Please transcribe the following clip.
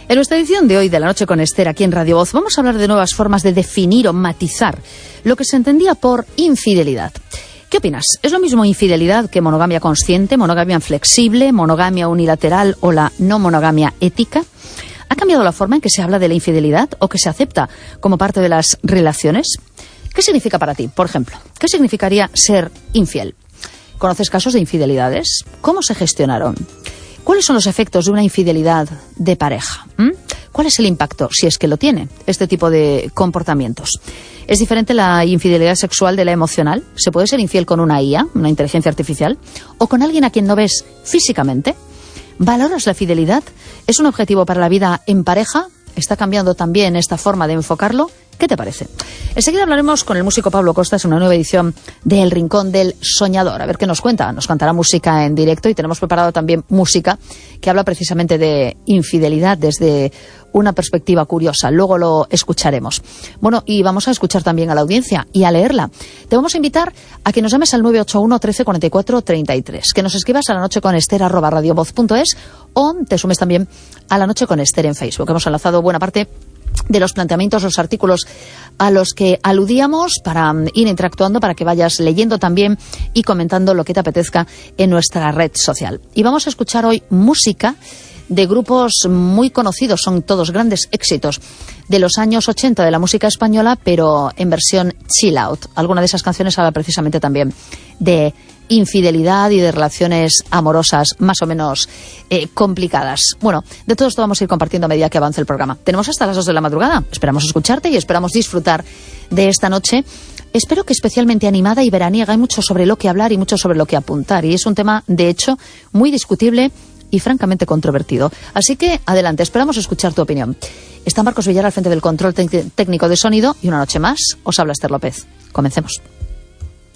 En nuestra edición de hoy de La Noche con Esther, aquí en Radio Voz, vamos a hablar de nuevas formas de definir o matizar lo que se entendía por infidelidad. ¿Qué opinas? ¿Es lo mismo infidelidad que monogamia consciente, monogamia flexible, monogamia unilateral o la no monogamia ética? ¿Ha cambiado la forma en que se habla de la infidelidad o que se acepta como parte de las relaciones? ¿Qué significa para ti, por ejemplo? ¿Qué significaría ser infiel? ¿Conoces casos de infidelidades? ¿Cómo se gestionaron? ¿Cuáles son los efectos de una infidelidad de pareja? ¿Cuál es el impacto, si es que lo tiene, este tipo de comportamientos? ¿Es diferente la infidelidad sexual de la emocional? ¿Se puede ser infiel con una IA, una inteligencia artificial? ¿O con alguien a quien no ves físicamente? ¿Valoras la fidelidad? ¿Es un objetivo para la vida en pareja? ¿Está cambiando también esta forma de enfocarlo? ¿Qué te parece? Enseguida hablaremos con el músico Pablo Costas en una nueva edición de El Rincón del Soñador. A ver qué nos cuenta. Nos cantará música en directo y tenemos preparado también música que habla precisamente de infidelidad desde una perspectiva curiosa. Luego lo escucharemos. Bueno, y vamos a escuchar también a la audiencia y a leerla. Te vamos a invitar a que nos llames al 981 13 44 33, que nos escribas a lanocheconester@radiovoz.es o te sumes también a La Noche con Esther en Facebook. Hemos enlazado buena parte de los planteamientos, los artículos a los que aludíamos para ir interactuando, para que vayas leyendo también y comentando lo que te apetezca en nuestra red social. Y vamos a escuchar hoy música de grupos muy conocidos, son todos grandes éxitos de los años 80 de la música española, pero en versión chill out. Alguna de esas canciones habla precisamente también de infidelidad y de relaciones amorosas más o menos complicadas. Bueno, de todo esto vamos a ir compartiendo a medida que avance el programa. Tenemos hasta las 2 de la madrugada. Esperamos escucharte y esperamos disfrutar de esta noche. Espero que especialmente animada y veraniega. Hay mucho sobre lo que hablar y mucho sobre lo que apuntar. Y es un tema, de hecho, muy discutible y francamente controvertido. Así que, adelante, esperamos escuchar tu opinión. Está Marcos Villar al frente del control técnico de sonido y una noche más os habla Esther López. Comencemos.